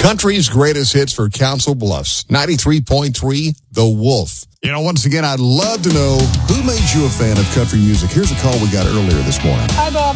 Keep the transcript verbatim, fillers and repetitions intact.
Country's greatest hits for Council Bluffs. ninety-three point three, The Wolf. You know, once again, I'd love to know who made you a fan of country music. Here's a call we got earlier this morning. Hi, Bob.